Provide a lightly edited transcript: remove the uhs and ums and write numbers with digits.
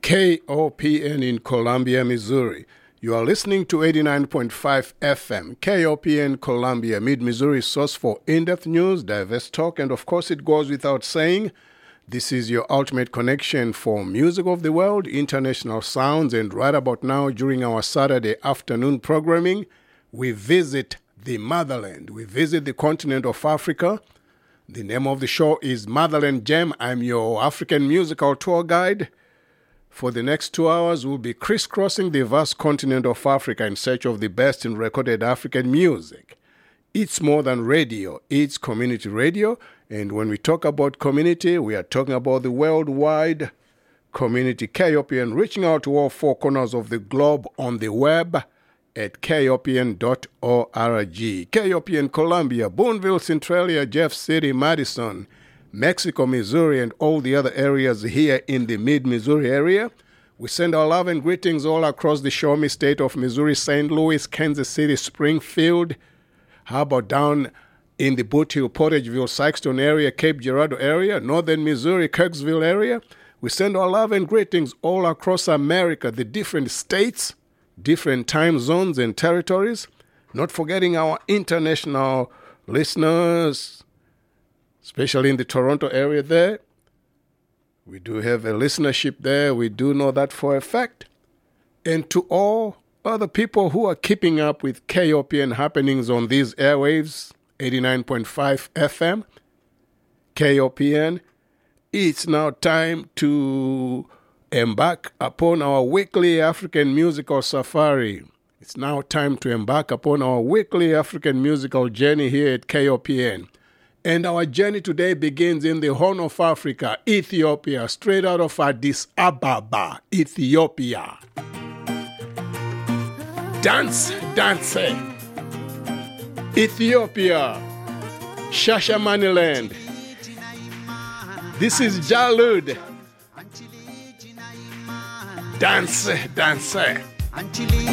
KOPN in Columbia, Missouri. You are listening to 89.5 FM, KOPN Columbia, Mid-Missouri source for in-depth news, diverse talk, and of course it goes without saying, this is your ultimate connection for music of the world, international sounds, and right about now during our Saturday afternoon programming, we visit the motherland. We visit the continent of Africa. The name of the show is Motherland Jam. I'm your African musical tour guide. For the next 2 hours, we'll be crisscrossing the vast continent of Africa in search of the best in recorded African music. It's more than radio, it's community radio. And when we talk about community, we are talking about the worldwide community KOPN, reaching out to all four corners of the globe on the web at kopn.org. KOPN Columbia, Boonville, Centralia, Jeff City, Madison, Mexico, Missouri, and all the other areas here in the mid-Missouri area. We send our love and greetings all across the Show Me state of Missouri, St. Louis, Kansas City, Springfield. How about down in the Boot Hill, Portageville, Sykeston area, Cape Girardeau area, northern Missouri, Kirksville area. We send our love and greetings all across America, the different states, different time zones and territories. Not forgetting our international listeners, especially in the Toronto area there. We do have a listenership there. We do know that for a fact. And to all other people who are keeping up with KOPN happenings on these airwaves, 89.5 FM, KOPN, it's now time to embark upon our weekly African musical safari. It's now time to embark upon our weekly African musical journey here at KOPN. And our journey today begins in the Horn of Africa, Ethiopia, straight out of Addis Ababa, Ethiopia. Dance, dance. Ethiopia, Shashamaniland. This is Jalud. Dance, dance.